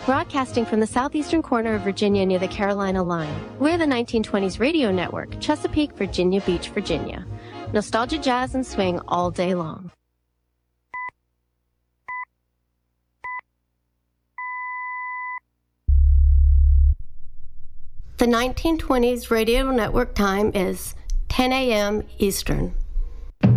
Broadcasting from the southeastern corner of Virginia near the Carolina line, we're the 1920s Radio Network, Chesapeake, Virginia Beach, Virginia. Nostalgia, jazz, and swing all day long. The 1920s Radio Network time is 10 a.m. Eastern.